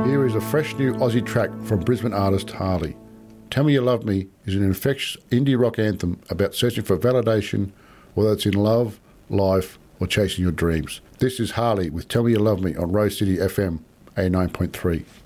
Here is a fresh new Aussie track from Brisbane artist Harley. Tell Me You Love Me is an infectious indie rock anthem about searching for validation, whether it's in love, life, or chasing your dreams. This is Harley with Tell Me You Love Me on Rose City FM 89.3.